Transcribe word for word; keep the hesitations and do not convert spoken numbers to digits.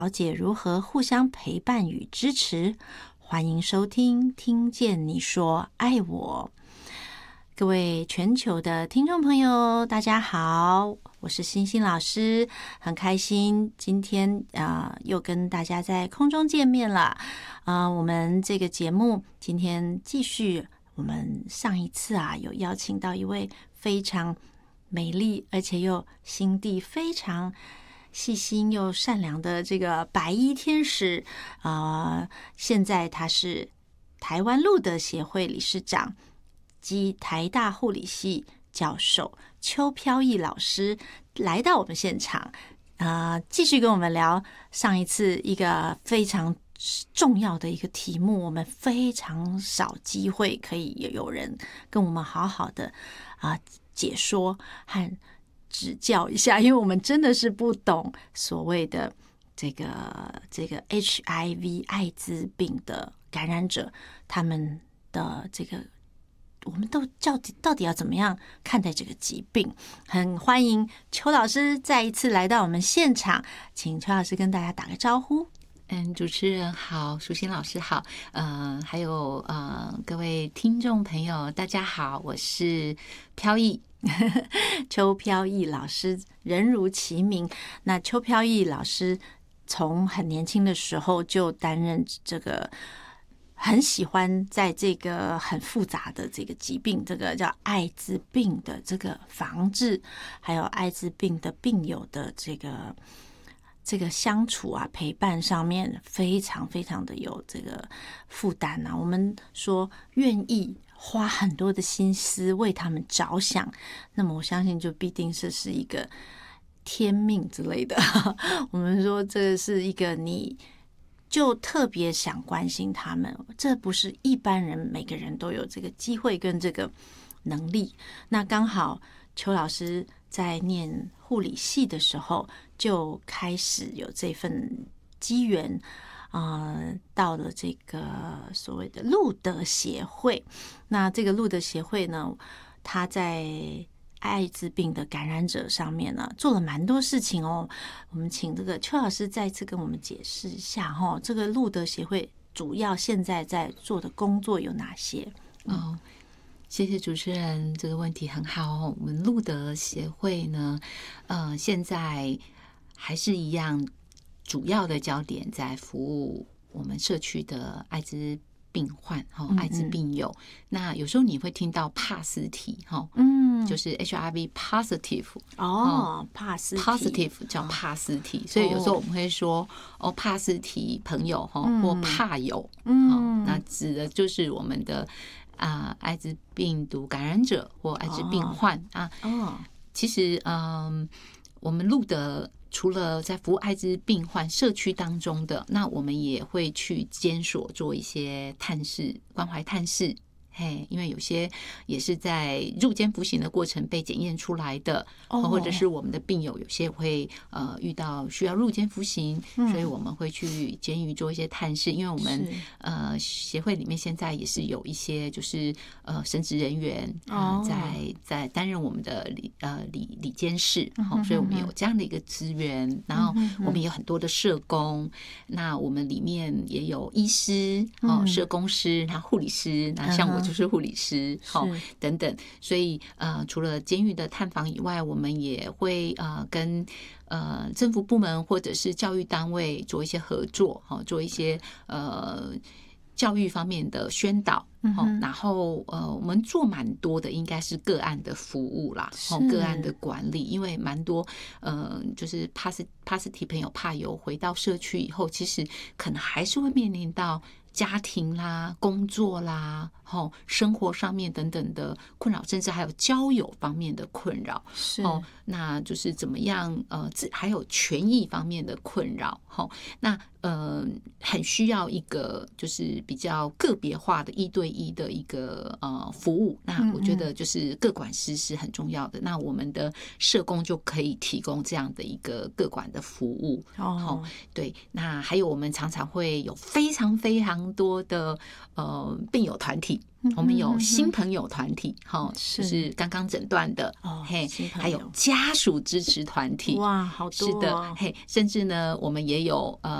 了解如何互相陪伴与支持。欢迎收听听见你说爱我。各位全球的听众朋友大家好，我是星星老师，很开心今天啊、呃、又跟大家在空中见面了。啊、呃，我们这个节目今天继续，我们上一次啊有邀请到一位非常美丽而且又心地非常细心又善良的这个白衣天使啊、呃，现在他是台湾路德协会理事长及台大护理系教授邱飘逸老师来到我们现场，啊、呃，继续跟我们聊上一次一个非常重要的一个题目，我们非常少机会可以有人跟我们好好的啊、呃、解说和指教一下，因为我们真的是不懂所谓的这个这个 H I V 艾滋病的感染者，他们的这个我们都到底到底要怎么样看待这个疾病？很欢迎邱老师再一次来到我们现场，请邱老师跟大家打个招呼。 嗯，主持人好，淑欣老师好，呃，还有呃各位听众朋友大家好，我是飘逸。 邱飘逸老师人如其名，那邱飘逸老师从很年轻的时候就担任这个，很喜欢在这个很复杂的这个疾病，这个叫艾滋病的这个防治，还有艾滋病的病友的这个这个相处啊陪伴上面非常非常的有这个负担啊。我们说愿意花很多的心思为他们着想，那么我相信就必定是是一个天命之类的。我们说这是一个你就特别想关心他们，这不是一般人每个人都有这个机会跟这个能力。那刚好邱老师在念护理系的时候就开始有这份机缘，呃，到了这个所谓的路德协会。那这个路德协会呢，他在艾滋病的感染者上面呢做了蛮多事情哦。我们请这个邱老师再次跟我们解释一下哈、哦，这个路德协会主要现在在做的工作有哪些？ 嗯、哦，谢谢主持人，这个问题很好哦。我们路德协会呢，呃，现在还是一样，主要的焦点在服务我们社区的艾滋病患哈，艾滋病友。嗯嗯，那有时候你会听到帕斯体哈，嗯，就是 H I V positive 哦，帕斯 positive 叫帕斯体，所以有时候我们会说哦，帕斯体朋友哈，或帕友，嗯，那指的就是我们的啊、呃、艾滋病毒感染者或艾滋病患、哦、啊。哦，其实嗯，我们路德除了在服务艾滋病患社区当中的，那我们也会去监所做一些探视关怀探视。嘿，因为有些也是在入监服刑的过程被检验出来的，哦、或者是我们的病友有些会呃遇到需要入监服刑、嗯，所以我们会去监狱做一些探视。因为我们呃协会里面现在也是有一些就是呃神职人员啊、呃、在在担任我们的理呃理理监事，好、哦，所以我们有这样的一个资源。然后我们也有很多的社工，那我们里面也有医师哦，社工师，然后护理师，那像我就是护理师，好、哦、等等，所以呃，除了监狱的探访以外，我们也会呃跟呃政府部门或者是教育单位做一些合作，好、哦、做一些呃教育方面的宣导，哦、然后呃我们做蛮多的，应该是个案的服务啦，哦个案的管理，因为蛮多呃就是 positive 朋友怕有回到社区以后，其实可能还是会面临到家庭啦、工作啦、哦、生活上面等等的困扰，甚至还有交友方面的困扰。 是哦，那就是怎么样？呃，还有权益方面的困扰。哦，那呃，很需要一个就是比较个别化的一对一的一个呃服务。那我觉得就是个管师是很重要的。嗯嗯，那我们的社工就可以提供这样的一个个管的服务。哦，对。那还有我们常常会有非常非常常多的呃病友团体。我们有新朋友团体，哈，就是刚刚诊断的， 哦， 嘿，还有家属支持团体， 哇，好多、哦， 是的，嘿，甚至呢，我们也有呃。